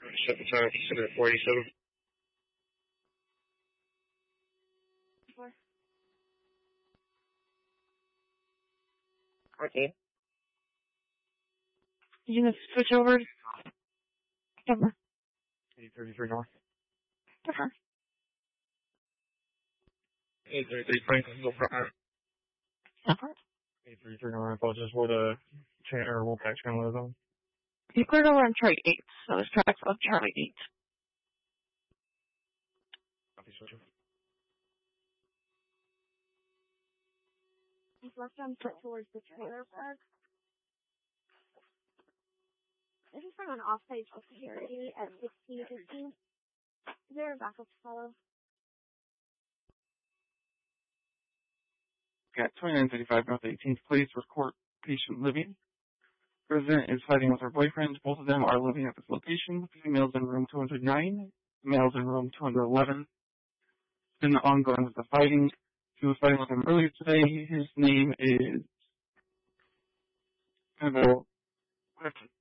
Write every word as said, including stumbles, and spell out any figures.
Set the time for four eighty-seven. Four. fourteen. You gonna switch over? Camera. eight thirty-three north. Uh-huh. eight thirty-three Franklinville front. Uh-huh. eight thirty-three north. I apologize for the chan or Wolfpack channel is on. You cleared over on Charlie eight, so there's tracks of Charlie eight. Copy, switcher. He's left on foot towards the trailer park. This is from an off-site security at sixteen fifteen. Is there a backup to follow? At twenty-nine thirty-five North eighteenth Place, report patient living. Resident is fighting with her boyfriend. Both of them are living at this location. Females in room two hundred nine, males in room two hundred eleven. It's been ongoing with the fighting. She was fighting with him earlier today. His name is... I have to